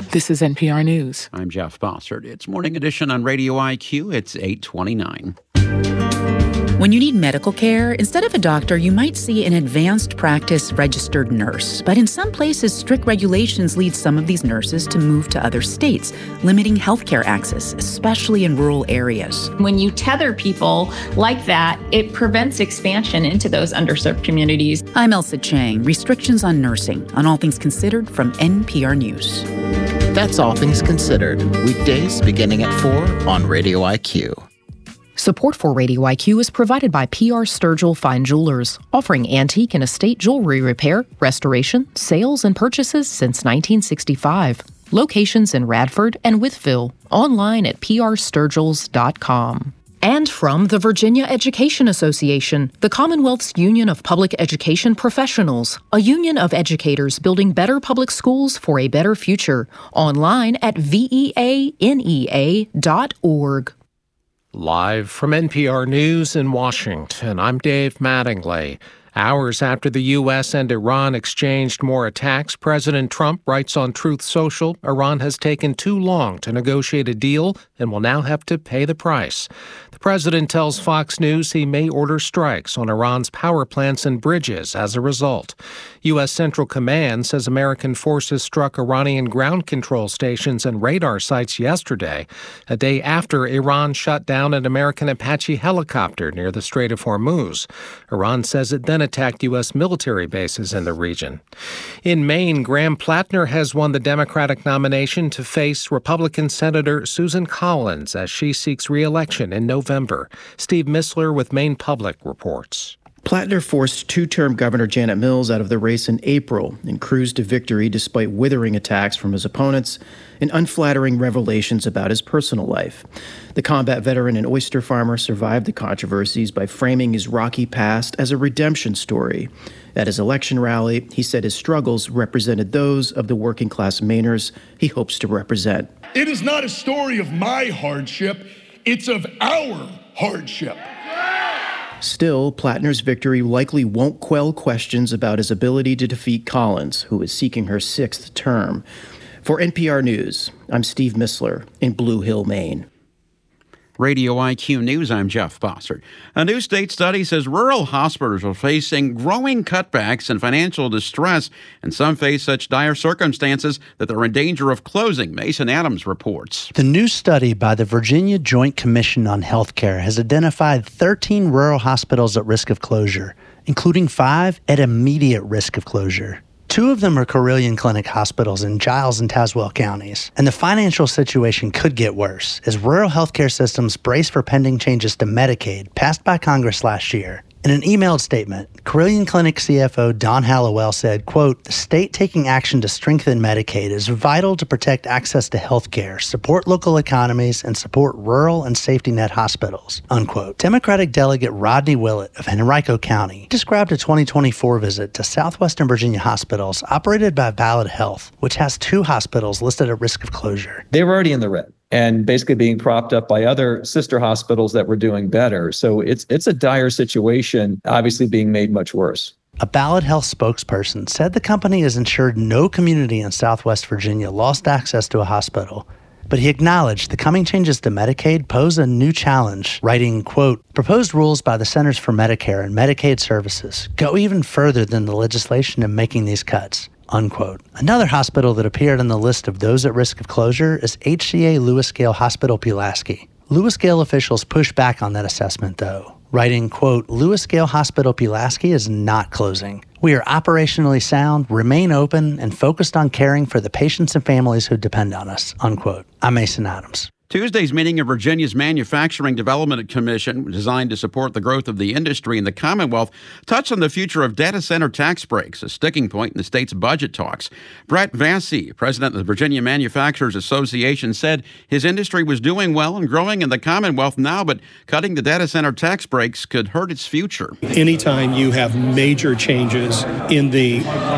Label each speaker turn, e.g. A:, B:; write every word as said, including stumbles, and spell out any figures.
A: This is N P R News.
B: I'm Jeff Bossert. It's Morning Edition on Radio I Q. It's eight twenty-nine.
C: When you need medical care, instead of a doctor, you might see an advanced practice registered nurse. But in some places, strict regulations lead some of these nurses to move to other states, limiting healthcare access, especially in rural areas.
D: When you tether people like that, it prevents expansion into those underserved communities.
C: I'm Elsa Chang. Restrictions on nursing, on All Things Considered from N P R News.
E: That's All Things Considered, weekdays beginning at four on Radio I Q.
F: Support for Radio I Q is provided by P R Sturgill Fine Jewelers, offering antique and estate jewelry repair, restoration, sales, and purchases since nineteen sixty-five. Locations in Radford and Wytheville. Online at p r sturgills dot com. And from the Virginia Education Association, the Commonwealth's Union of Public Education Professionals, a union of educators building better public schools for a better future. Online at v e a n e a dot org.
G: Live from N P R News in Washington, I'm Dave Mattingly. Hours after the U S and Iran exchanged more attacks, President Trump writes on Truth Social, Iran has taken too long to negotiate a deal and will now have to pay the price. The president tells Fox News he may order strikes on Iran's power plants and bridges as a result. U S Central Command says American forces struck Iranian ground control stations and radar sites yesterday, a day after Iran shot down an American Apache helicopter near the Strait of Hormuz. Iran says it then attacked U S military bases in the region. In Maine, Graham Plattner has won the Democratic nomination to face Republican Senator Susan Collins as she seeks re-election in November. Steve Missler with Maine Public reports.
H: Plattner forced two-term Governor Janet Mills out of the race in April and cruised to victory despite withering attacks from his opponents and unflattering revelations about his personal life. The combat veteran and oyster farmer survived the controversies by framing his rocky past as a redemption story. At his election rally, he said his struggles represented those of the working-class Mainers he hopes to represent.
I: It is not a story of my hardship, it's of our hardship.
H: Still, Plattner's victory likely won't quell questions about his ability to defeat Collins, who is seeking her sixth term. For N P R News, I'm Steve Missler in Blue Hill, Maine.
B: Radio I Q News, I'm Jeff Bossert. A new state study says rural hospitals are facing growing cutbacks and financial distress, and some face such dire circumstances that they're in danger of closing. Mason Adams reports.
J: The new study by the Virginia Joint Commission on Healthcare has identified thirteen rural hospitals at risk of closure, including five at immediate risk of closure. Two of them are Carilion Clinic hospitals in Giles and Tazewell counties, and the financial situation could get worse as rural healthcare systems brace for pending changes to Medicaid passed by Congress last year. In an emailed statement, Carilion Clinic C F O Don Hallowell said, quote, "The state taking action to strengthen Medicaid is vital to protect access to health care, support local economies, and support rural and safety net hospitals," unquote. Democratic Delegate Rodney Willett of Henrico County described a twenty twenty-four visit to Southwestern Virginia hospitals operated by Ballad Health, which has two hospitals listed at risk of closure.
K: They were already in the red and basically being propped up by other sister hospitals that were doing better. So it's it's a dire situation, obviously being made much worse.
J: A Ballad Health spokesperson said the company has ensured no community in Southwest Virginia lost access to a hospital, but he acknowledged the coming changes to Medicaid pose a new challenge, writing, quote, "Proposed rules by the Centers for Medicare and Medicaid Services go even further than the legislation in making these cuts," unquote. Another hospital that appeared on the list of those at risk of closure is H C A Lewis Gale Hospital Pulaski. Lewis Gale officials pushed back on that assessment, though, writing, quote, "Lewis Gale Hospital Pulaski is not closing. We are operationally sound, remain open, and focused on caring for the patients and families who depend on us," unquote. I'm Mason Adams.
B: Tuesday's meeting of Virginia's Manufacturing Development Commission, designed to support the growth of the industry in the Commonwealth, touched on the future of data center tax breaks, a sticking point in the state's budget talks. Brett Vassy, president of the Virginia Manufacturers Association, said his industry was doing well and growing in the Commonwealth now, but cutting the data center tax breaks could hurt its future.
L: Anytime you have major changes in the